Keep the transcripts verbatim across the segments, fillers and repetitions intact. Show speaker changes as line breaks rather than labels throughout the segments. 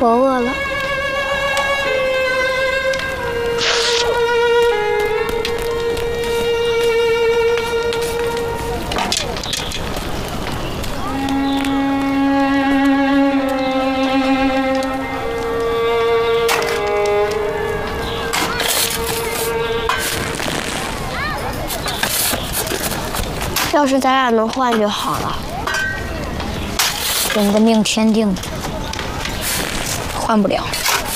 我饿了。要是咱俩能换就好了。
人的命天定的，换不了。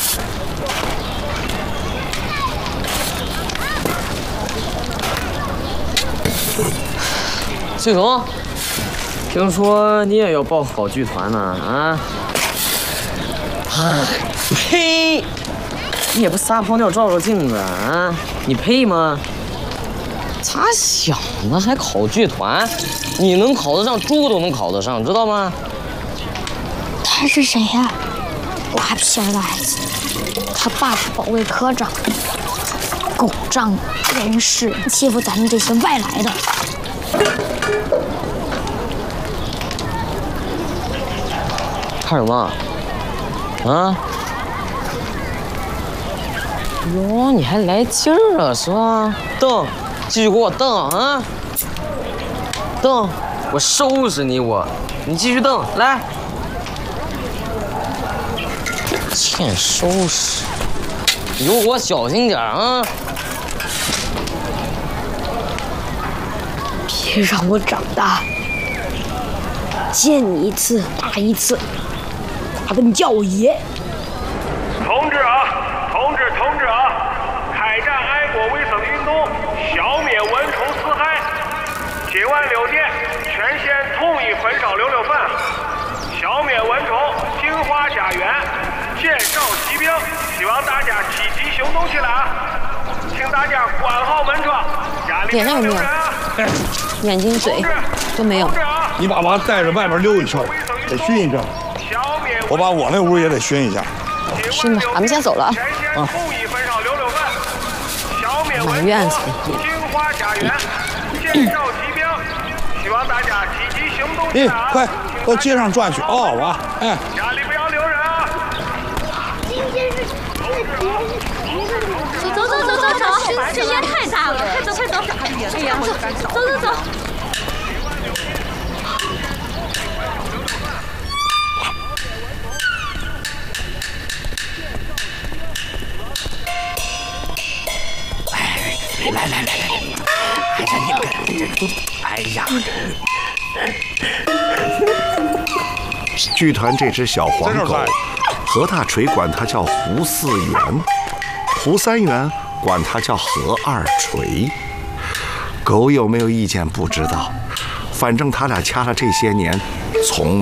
穗彤，听说你也要报考剧团呢？啊？呸！你也不撒泡尿照照镜子啊？你配吗？咋想的还考剧团？你能考得上，猪都能考得上，知道吗？
他是谁呀？拉皮儿的孩子，他爸是保卫科长，狗仗人势，欺负咱们这些外来的。
看什么？啊？哟，你还来劲儿了是吧？瞪，继续给我瞪啊！瞪，我收拾你我！你继续瞪，来。欠收拾，以后给我小心点啊！
别让我长大，见你一次打一次，打得你叫我爷。
同志啊，同志同志啊，开展爱国卫生运动，消灭蚊虫四害。今晚六点，全县统一焚烧溜溜粉，消灭蚊虫，净化家园，减少疾病。希望大家积极行动起来啊！请大家关好门窗，家里
脸上有没有？眼睛、嘴都没有。
你把娃带着外面溜一圈，得熏一阵。我把我那屋也得熏一下。
熏吧，俺们先走了啊。
啊。
满院子。
希望大家积极行动。
哎，快到街上转去哦，娃，哎。
家里不要留人啊！
走走走走走，这烟太大了，快走快走！哎呀，走走走走。
来来来来来，哎呀你个，哎呀！
剧团这只小黄狗，何大锤管它叫胡四元，胡三元管它叫何二锤。狗有没有意见不知道，反正他俩掐了这些年，从没。